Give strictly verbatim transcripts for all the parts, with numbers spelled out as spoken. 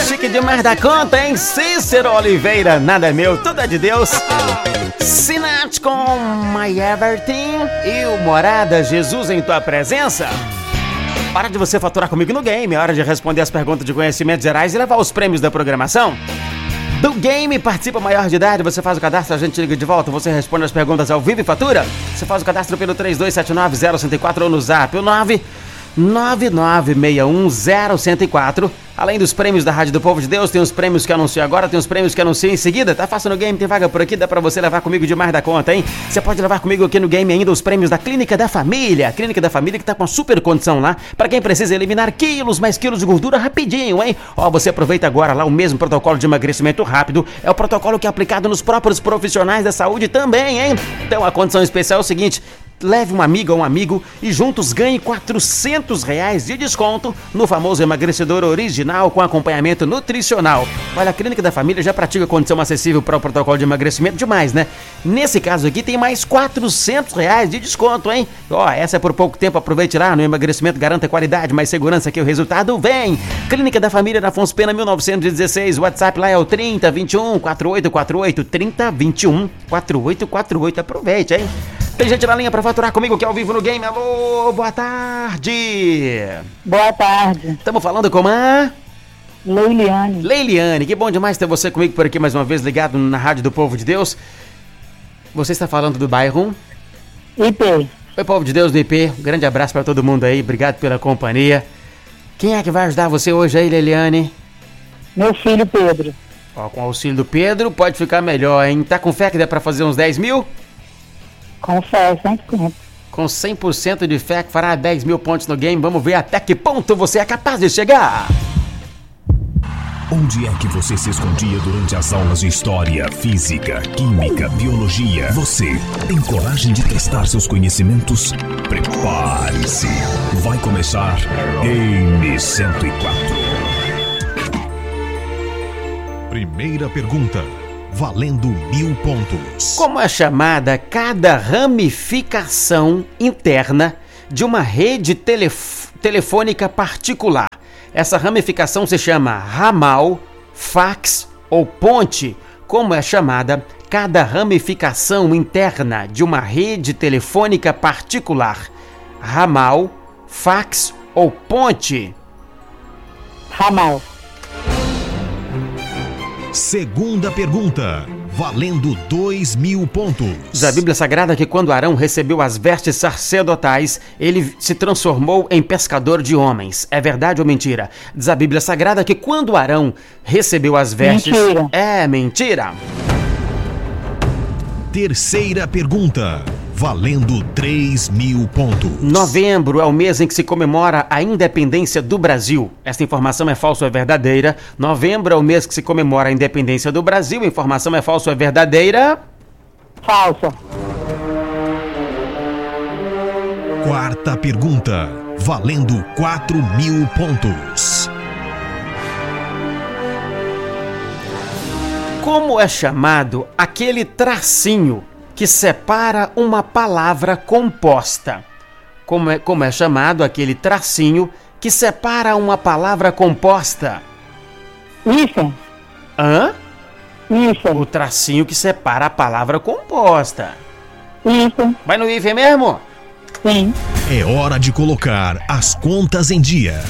chique demais da conta, hein? Cícero Oliveira, nada é meu, tudo é de Deus. Sinat com My Everything e o Morada, Jesus em tua presença. Hora de você faturar comigo no game, é hora de responder as perguntas de conhecimentos gerais e levar os prêmios da programação. Do game, participa maior de idade, você faz o cadastro, a gente liga de volta, você responde as perguntas ao vivo e fatura. Você faz o cadastro pelo três dois sete nove zero um zero quatro ou no zap, o nove nove nove seis um zero um zero quatro. Além dos prêmios da Rádio do Povo de Deus, tem os prêmios que anuncio agora, tem os prêmios que anuncio em seguida. Tá fácil no game, tem vaga por aqui, dá pra você levar comigo demais da conta, hein? Você pode levar comigo aqui no game ainda os prêmios da Clínica da Família. A Clínica da Família que tá com uma super condição lá, pra quem precisa eliminar quilos, mais quilos de gordura rapidinho, hein? Ó, você aproveita agora lá o mesmo protocolo de emagrecimento rápido. É o protocolo que é aplicado nos próprios profissionais da saúde também, hein? Então a condição especial é o seguinte: leve uma amiga ou um amigo e juntos ganhe quatrocentos reais de desconto no famoso emagrecedor original com acompanhamento nutricional. Olha, a Clínica da Família já pratica condição acessível para o protocolo de emagrecimento demais, né? Nesse caso aqui tem mais quatrocentos reais de desconto, hein? Ó, essa é por pouco tempo, aproveite lá. No emagrecimento garanta qualidade, mais segurança que o resultado vem. Clínica da Família na Afonso Pena mil novecentos e dezesseis, o WhatsApp lá é o trinta, vinte e um, quarenta e oito quarenta e oito, trinta, vinte e um, quarenta e oito quarenta e oito, aproveite, hein? Tem gente na linha pra faturar comigo que é ao vivo no game. Alô, boa tarde. Boa tarde. Estamos falando com a... Leiliane. Leiliane, que bom demais ter você comigo por aqui mais uma vez, ligado na Rádio do Povo de Deus. Você está falando do bairro? I P. Oi, Povo de Deus do I P. Um grande abraço pra todo mundo aí, obrigado pela companhia. Quem é que vai ajudar você hoje aí, Leiliane? Meu filho Pedro. Ó, com o auxílio do Pedro pode ficar melhor, hein? Tá com fé que dá pra fazer uns dez mil? Com fé, cem por cento. Com cem por cento de fé que fará dez mil pontos no game. Vamos ver até que ponto você é capaz de chegar. Onde é que você se escondia durante as aulas de história, física, química, biologia? Você tem coragem de testar seus conhecimentos? Prepare-se. Vai começar Game cento e quatro. Primeira pergunta. Valendo mil pontos. Como é chamada cada ramificação interna de uma rede telef- telefônica particular? Essa ramificação se chama ramal, fax ou ponte. Como é chamada cada ramificação interna de uma rede telefônica particular? Ramal, fax ou ponte? Ramal. Segunda pergunta, valendo dois mil pontos. Diz a Bíblia Sagrada que quando Arão recebeu as vestes sacerdotais, ele se transformou em pescador de homens. É verdade ou mentira? Diz a Bíblia Sagrada que quando Arão recebeu as vestes... Mentira. É mentira. Terceira pergunta, valendo três mil pontos. Novembro é o mês em que se comemora a independência do Brasil. Esta informação é falsa ou é verdadeira? Novembro é o mês que se comemora a independência do Brasil. Informação é falsa ou é verdadeira? Falsa. Quarta pergunta, valendo quatro mil pontos. Como é chamado aquele tracinho que separa uma palavra composta? Como é, como é chamado aquele tracinho que separa uma palavra composta? Hífen. Hã? Hífen. O tracinho que separa a palavra composta. Hífen. Vai no hífen mesmo? Sim. É hora de colocar as contas em dia.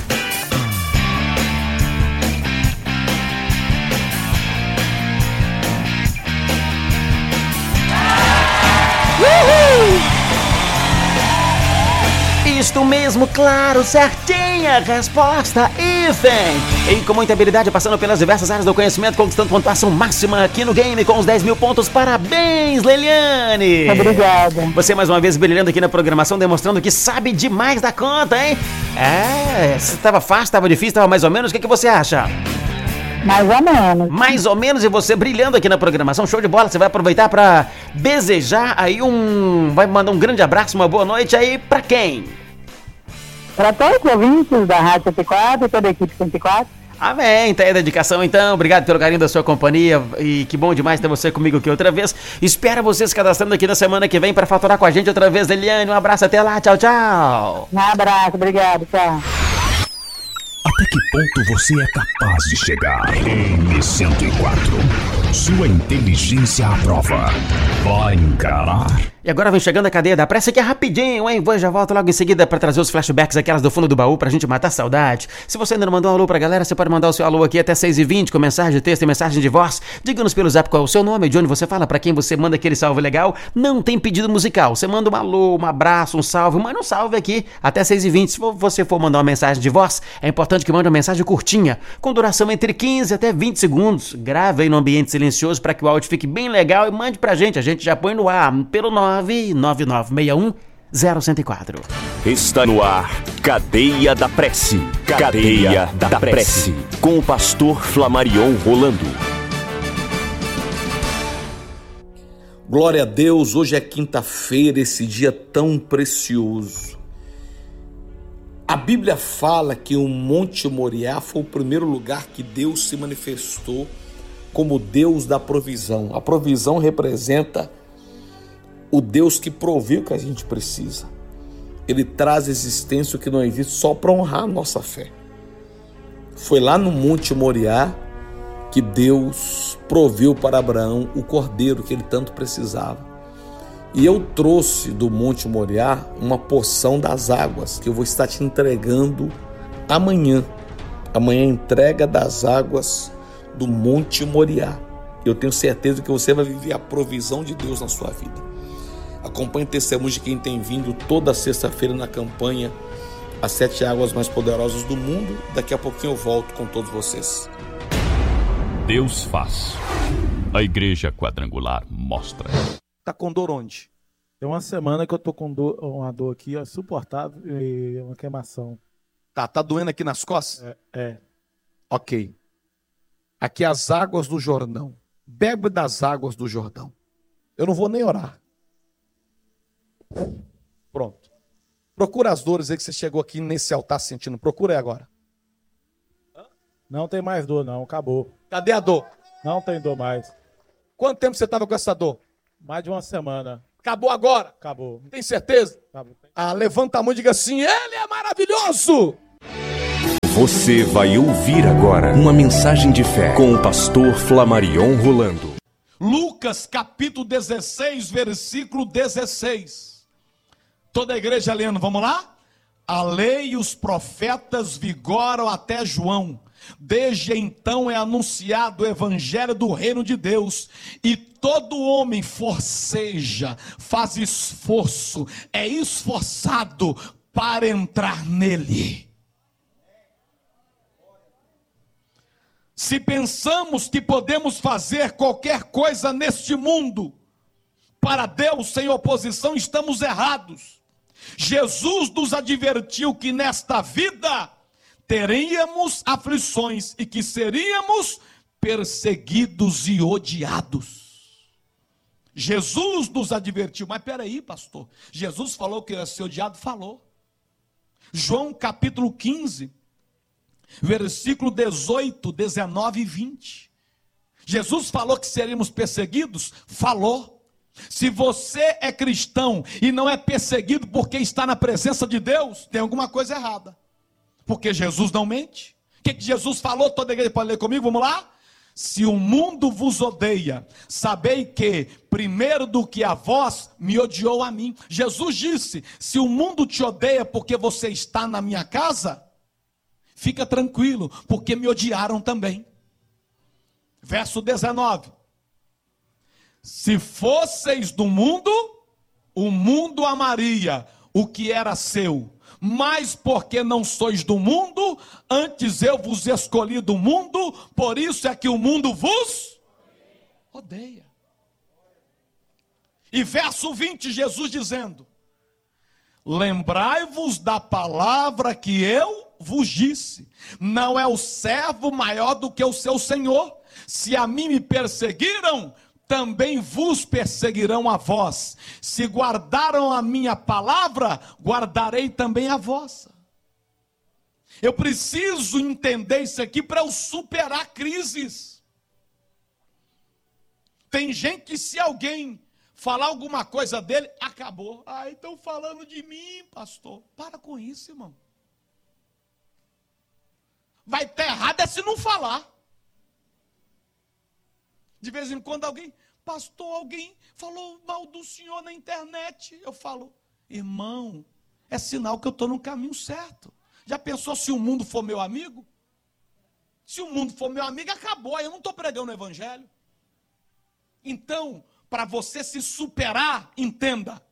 Isto mesmo, claro, certinha, resposta, hífen. E com muita habilidade, passando pelas diversas áreas do conhecimento, conquistando pontuação máxima aqui no game com os dez mil pontos. Parabéns, Leiliane. Obrigada. Você mais uma vez brilhando aqui na programação, demonstrando que sabe demais da conta, hein? É, se tava fácil, tava difícil, tava mais ou menos, o que, que você acha? Mais ou menos. Mais ou menos, e você brilhando aqui na programação, show de bola. Você vai aproveitar para desejar aí um... Vai mandar um grande abraço, uma boa noite aí pra quem? Para todos os ouvintes da Rádio cento e quatro e toda a equipe cento e quatro. Amém, tá aí a dedicação então, obrigado pelo carinho da sua companhia e que bom demais ter você comigo aqui outra vez. Espero você se cadastrando aqui na semana que vem para faturar com a gente outra vez, Eliane. Um abraço, até lá, tchau, tchau. Um abraço, obrigado, tchau. Até que ponto você é capaz de chegar? M cento e quatro. Sua inteligência à prova. Vai encarar? E agora vem chegando a cadeia da pressa, que é rapidinho, hein? Vou já volto logo em seguida pra trazer os flashbacks, aquelas do fundo do baú, pra gente matar a saudade. Se você ainda não mandou um alô pra galera, você pode mandar o seu alô aqui até seis e vinte, com mensagem de texto e mensagem de voz. Diga-nos pelo zap qual é o seu nome, de onde você fala, pra quem você manda aquele salve legal. Não tem pedido musical, você manda um alô, um abraço, um salve, manda um salve aqui até seis e vinte. Se você for mandar uma mensagem de voz, é importante que mande uma mensagem curtinha, com duração entre quinze até vinte segundos. Grave aí no ambiente silencioso pra que o áudio fique bem legal e mande pra gente, a gente já põe no ar pelo nove nove nove seis um zero um zero quatro. Está no ar, Cadeia da Prece. Cadeia da Prece, com o pastor Flamarion Rolando. Glória a Deus, hoje é quinta-feira, esse dia tão precioso. A Bíblia fala que o Monte Moriá foi o primeiro lugar que Deus se manifestou como Deus da provisão. A provisão representa o Deus que provê o que a gente precisa. Ele traz existência o que não existe só para honrar a nossa fé. Foi lá no Monte Moriá que Deus proveu para Abraão o cordeiro que ele tanto precisava. E eu trouxe do Monte Moriá uma porção das águas que eu vou estar te entregando amanhã. Amanhã, entrega das águas do Monte Moriá. Eu tenho certeza que você vai viver a provisão de Deus na sua vida. Acompanhe testemunhos de quem tem vindo toda sexta-feira na campanha As Sete Águas Mais Poderosas do Mundo. Daqui a pouquinho eu volto com todos vocês. Deus faz. A Igreja Quadrangular mostra. Tá com dor onde? Tem uma semana que eu tô com dor, uma dor aqui, ó, suportável, e uma queimação. Tá, tá doendo aqui nas costas? É, é. Ok. Aqui as águas do Jordão. Bebe das águas do Jordão. Eu não vou nem orar. Pronto. Procura as dores aí que você chegou aqui nesse altar sentindo. Procura aí agora. Não tem mais dor, não. Acabou. Cadê a dor? Não tem dor mais. Quanto tempo você estava com essa dor? Mais de uma semana. Acabou agora? Acabou. Tem certeza? Acabou. Ah, levanta a mão e diga assim: Ele é maravilhoso! Você vai ouvir agora uma mensagem de fé com o pastor Flamarion Rolando. Lucas capítulo dezesseis, versículo dezesseis. Toda a igreja lendo, vamos lá? A lei e os profetas vigoram até João. Desde então é anunciado o evangelho do reino de Deus. E todo homem forceja, faz esforço, é esforçado para entrar nele. Se pensamos que podemos fazer qualquer coisa neste mundo para Deus sem oposição, estamos errados. Jesus nos advertiu que nesta vida teríamos aflições e que seríamos perseguidos e odiados. Jesus nos advertiu, mas peraí, pastor, Jesus falou que ia ser odiado? Falou. João capítulo quinze, versículo dezoito, dezenove e vinte. Jesus falou que seríamos perseguidos? Falou. Se você é cristão e não é perseguido porque está na presença de Deus, tem alguma coisa errada. Porque Jesus não mente. O que, que Jesus falou? Toda a igreja pode ler comigo, vamos lá? Se o mundo vos odeia, sabei que, primeiro do que a vós, me odiou a mim. Jesus disse, se o mundo te odeia porque você está na minha casa, fica tranquilo, porque me odiaram também. Verso dezenove. Se fosseis do mundo, o mundo amaria o que era seu. Mas porque não sois do mundo, antes eu vos escolhi do mundo, por isso é que o mundo vos odeia. E verso vinte, Jesus dizendo, lembrai-vos da palavra que eu vos disse, não é o servo maior do que o seu senhor. Se a mim me perseguiram, também vos perseguirão a vós. Se guardaram a minha palavra, guardarei também a vossa. Eu preciso entender isso aqui para eu superar crises. Tem gente que se alguém falar alguma coisa dele, acabou. Ah, estão falando de mim, pastor. Para com isso, irmão. Vai estar errado é se não falar. De vez em quando alguém, pastor, alguém falou mal do senhor na internet. Eu falo, irmão, é sinal que eu estou no caminho certo. Já pensou se o mundo for meu amigo? Se o mundo for meu amigo, acabou. Aí eu não estou pregando o evangelho. Então, para você se superar, entenda.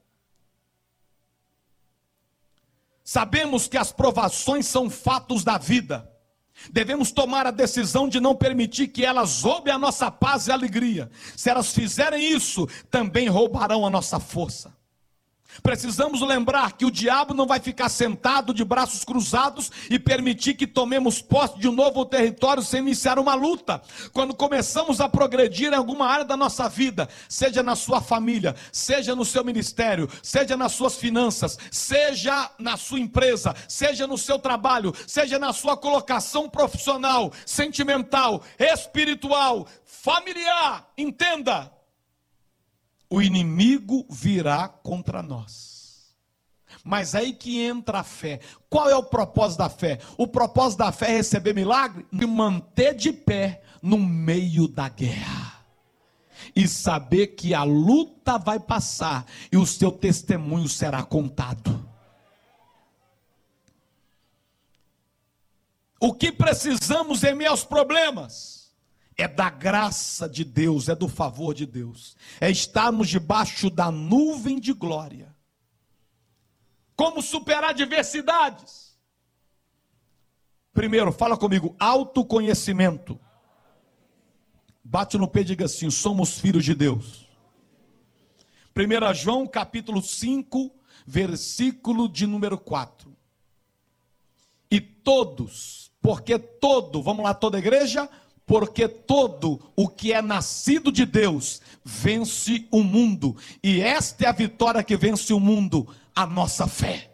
Sabemos que as provações são fatos da vida. Devemos tomar a decisão de não permitir que elas roubem a nossa paz e alegria. Se elas fizerem isso, também roubarão a nossa força. Precisamos lembrar que o diabo não vai ficar sentado de braços cruzados e permitir que tomemos posse de um novo território sem iniciar uma luta. Quando começamos a progredir em alguma área da nossa vida, seja na sua família, seja no seu ministério, seja nas suas finanças, seja na sua empresa, seja no seu trabalho, seja na sua colocação profissional, sentimental, espiritual, familiar, entenda. O inimigo virá contra nós. Mas aí que entra a fé. Qual é o propósito da fé? O propósito da fé é receber milagre e manter de pé no meio da guerra. E saber que a luta vai passar e o seu testemunho será contado. O que precisamos em meio aos problemas? É da graça de Deus, é do favor de Deus. É estarmos debaixo da nuvem de glória. Como superar adversidades? Primeiro, fala comigo, autoconhecimento. Bate no pé e diga assim, somos filhos de Deus. primeiro João capítulo cinco, versículo de número quatro. E todos, porque todo, vamos lá toda a igreja? Porque todo o que é nascido de Deus vence o mundo. E esta é a vitória que vence o mundo, a nossa fé.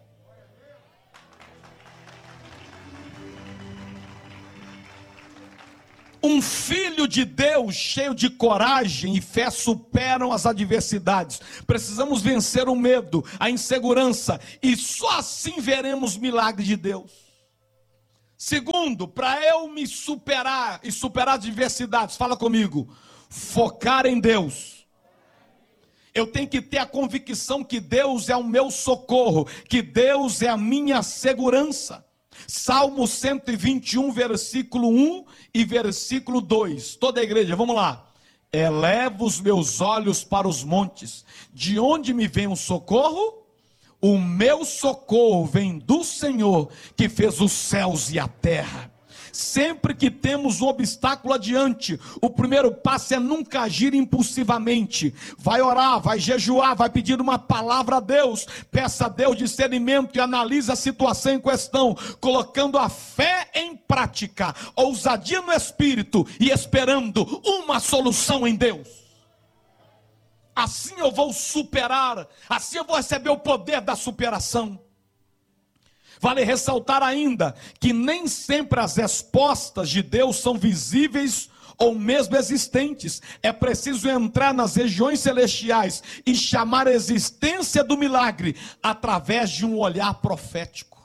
Um filho de Deus cheio de coragem e fé superam as adversidades. Precisamos vencer o medo, a insegurança, e só assim veremos milagre de Deus. Segundo, para eu me superar e superar adversidades, fala comigo, focar em Deus. Eu tenho que ter a convicção que Deus é o meu socorro, que Deus é a minha segurança. Salmo cento e vinte e um, versículo um e versículo dois. Toda a igreja, vamos lá. Elevo os meus olhos para os montes. De onde me vem o socorro? O meu socorro vem do Senhor, que fez os céus e a terra. Sempre que temos um obstáculo adiante, o primeiro passo é nunca agir impulsivamente. Vai orar, vai jejuar, vai pedir uma palavra a Deus. Peça a Deus discernimento e analise a situação em questão, colocando a fé em prática, ousadia no espírito e esperando uma solução em Deus. Assim eu vou superar, assim eu vou receber o poder da superação. Vale ressaltar ainda que nem sempre as respostas de Deus são visíveis ou mesmo existentes. É preciso entrar nas regiões celestiais e chamar a existência do milagre através de um olhar profético.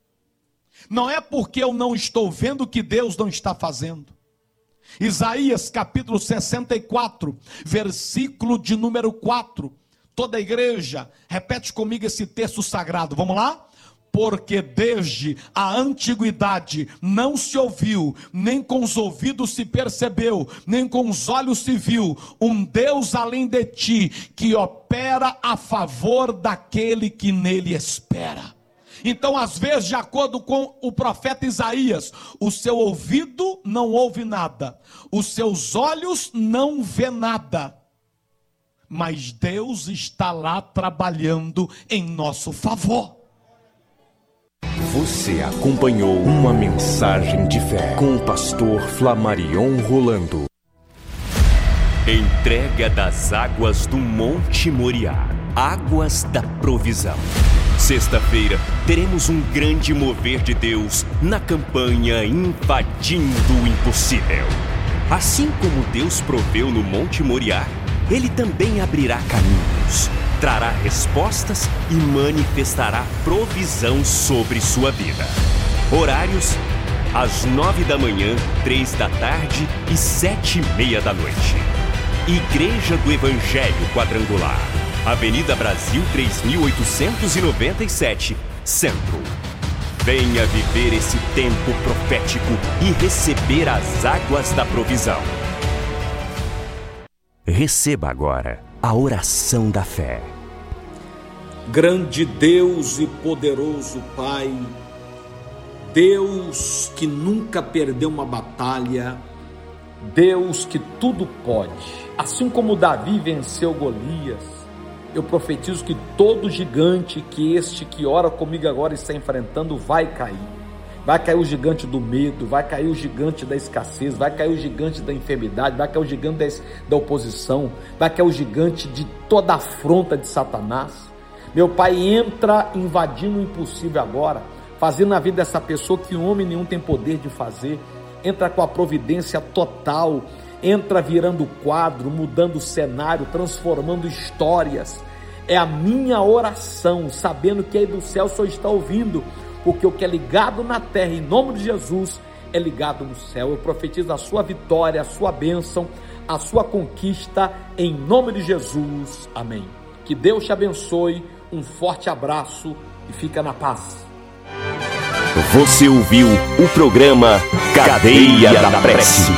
Não é porque eu não estou vendo que Deus não está fazendo. Isaías capítulo sessenta e quatro, versículo de número quatro. Toda a igreja, repete comigo esse texto sagrado, vamos lá? Porque desde a antiguidade não se ouviu, nem com os ouvidos se percebeu, nem com os olhos se viu, um Deus além de ti, que opera a favor daquele que nele espera. Então, às vezes, de acordo com o profeta Isaías, o seu ouvido não ouve nada, os seus olhos não vê nada, mas Deus está lá trabalhando em nosso favor. Você acompanhou uma mensagem de fé com o pastor Flamarion Rolando. Entrega das águas do Monte Moriá, águas da provisão. Sexta-feira, teremos um grande mover de Deus na campanha Invadindo o Impossível. Assim como Deus proveu no Monte Moriá, Ele também abrirá caminhos, trará respostas e manifestará provisão sobre sua vida. Horários, às nove da manhã, três da tarde e sete e meia da noite. Igreja do Evangelho Quadrangular, Avenida Brasil três mil oitocentos e noventa e sete, Centro. Venha viver esse tempo profético e receber as águas da provisão. Receba agora a oração da fé. Grande Deus e poderoso Pai, Deus que nunca perdeu uma batalha, Deus que tudo pode. Assim como Davi venceu Golias, eu profetizo que todo gigante que este que ora comigo agora está enfrentando vai cair. Vai cair o gigante do medo, vai cair o gigante da escassez, vai cair o gigante da enfermidade, vai cair o gigante da, da oposição, vai cair o gigante de toda a afronta de Satanás. Meu Pai, entra invadindo o impossível agora, fazendo na vida dessa pessoa que homem nenhum tem poder de fazer. Entra com a providência total, entra virando o quadro, mudando o cenário, transformando histórias. É a minha oração, sabendo que aí do céu o Senhor está ouvindo, porque o que é ligado na terra, em nome de Jesus, é ligado no céu. Eu profetizo a sua vitória, a sua bênção, a sua conquista, em nome de Jesus. Amém. Que Deus te abençoe, um forte abraço e fica na paz. Você ouviu o programa Cadeia da Prece.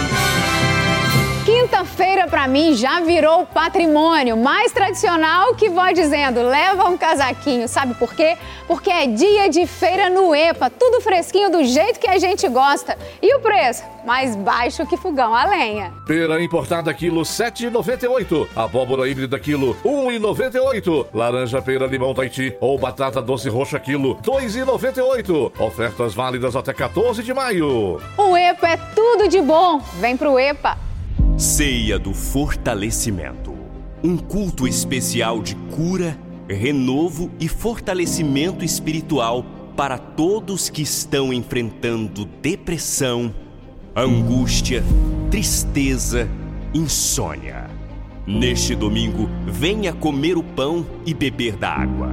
Quinta-feira pra mim já virou patrimônio, mais tradicional que vó dizendo, leva um casaquinho, sabe por quê? Porque é dia de feira no EPA, tudo fresquinho do jeito que a gente gosta. E o preço? Mais baixo que fogão a lenha. Pera importada quilo sete reais e noventa e oito centavos, abóbora híbrida quilo um real e noventa e oito centavos, laranja pera limão Tahiti ou batata doce roxa quilo dois reais e noventa e oito centavos. Ofertas válidas até quatorze de maio. O EPA é tudo de bom, vem pro EPA. Ceia do Fortalecimento. Um culto especial de cura, renovo e fortalecimento espiritual para todos que estão enfrentando depressão, angústia, tristeza, insônia. Neste domingo, venha comer o pão e beber da água.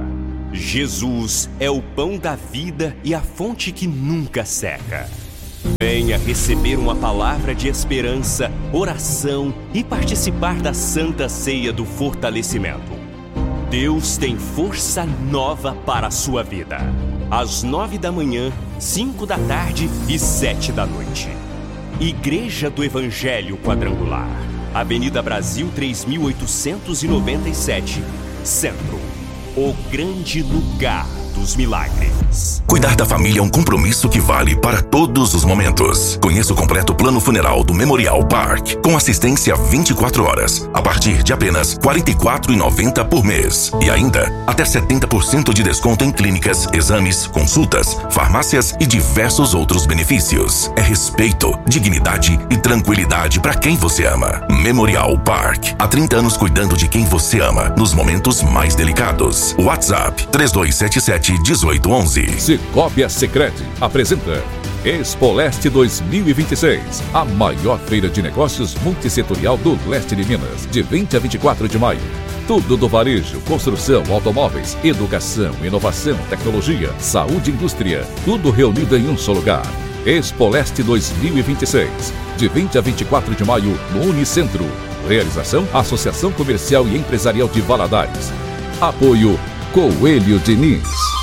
Jesus é o pão da vida e a fonte que nunca seca. Venha receber uma palavra de esperança, oração e participar da Santa Ceia do Fortalecimento. Deus tem força nova para a sua vida. Às nove da manhã, cinco da tarde e sete da noite. Igreja do Evangelho Quadrangular, Avenida Brasil três mil oitocentos e noventa e sete, Centro. O grande lugar dos milagres. Cuidar da família é um compromisso que vale para todos os momentos. Conheça o completo plano funeral do Memorial Park, com assistência vinte e quatro horas, a partir de apenas quarenta e quatro reais e noventa centavos por mês. E ainda, até setenta por cento de desconto em clínicas, exames, consultas, farmácias e diversos outros benefícios. É respeito, dignidade e tranquilidade para quem você ama. Memorial Park, há trinta anos cuidando de quem você ama, nos momentos mais delicados. WhatsApp três dois sete sete, um oito um um. Cicobi Sicredi apresenta Expo Leste dois mil e vinte e seis, a maior feira de negócios multissetorial do leste de Minas, de vinte a vinte e quatro de maio. Tudo do varejo, construção, automóveis, educação, inovação, tecnologia, saúde e indústria. Tudo reunido em um só lugar. Expo Leste dois mil e vinte e seis, de vinte a vinte e quatro de maio, no Unicentro. Realização: Associação Comercial e Empresarial de Valadares. Apoio: Coelho Diniz.